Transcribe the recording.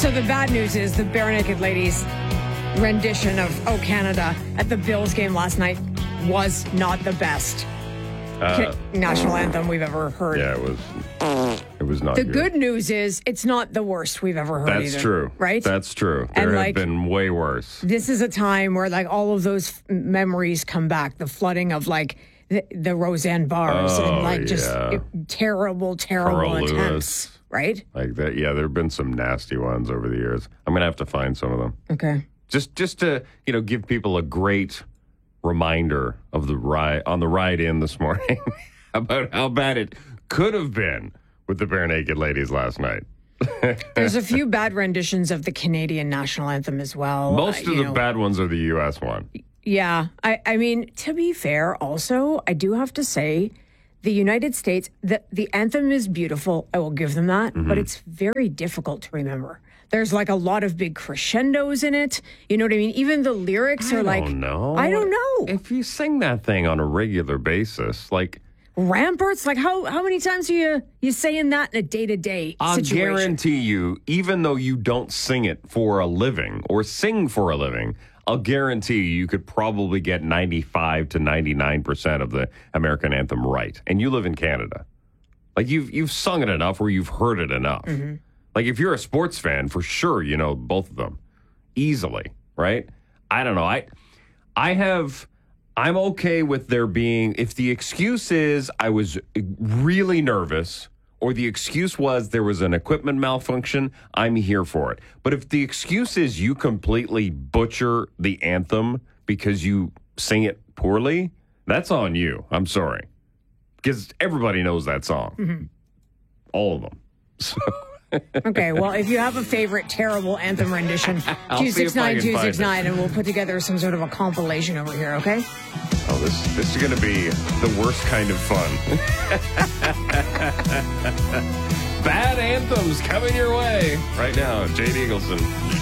So the bad news is the Bare Naked Ladies rendition of "Oh Canada" at the Bills game last night was not the best national anthem we've ever heard. Yeah, it was not The good. good news is it's not the worst we've ever heard That's either, true. right? That's true. And, There have like, been way worse. This is a time where like all of those memories come back. The flooding of like the Roseanne bars and like just terrible Carl attempts, Lewis. right? Like that. Yeah, there have been some nasty ones over the years. I'm going to have to find some of them. Okay. Just to, give people a great reminder of the ride in this morning about how bad it could have been with the Bare Naked Ladies last night. There's a few bad renditions of the Canadian national anthem as well. Most of the bad ones are the U.S. one. Yeah. I mean, to be fair, also, I do have to say the United States, the anthem is beautiful. I will give them that. But it's very difficult to remember. There's like a lot of big crescendos in it. You know what I mean? Even the lyrics are like, I don't know. If you sing that thing on a regular basis, like Ramparts, like how many times are you saying that in a day-to-day I'll situation? guarantee you, even though you don't sing it for a living or sing for a living, I'll guarantee you could probably get 95 to 99% of the American anthem right. And you live in Canada. Like you've sung it enough or you've heard it enough. Mm-hmm. Like if you're a sports fan, for sure you know both of them easily, right? I don't know. I'm okay with there being, if the excuse is I was really nervous or the excuse was there was an equipment malfunction, I'm here for it. But if the excuse is you completely butcher the anthem because you sing it poorly, that's on you. I'm sorry. Because everybody knows that song. Mm-hmm. All of them. So... Okay, well, if you have a favorite terrible anthem rendition, I'll see if I can find 269-269, and we'll put together some sort of a compilation over here, okay? Oh, this is going to be the worst kind of fun. Bad anthems coming your way right now. Jade Eagleson.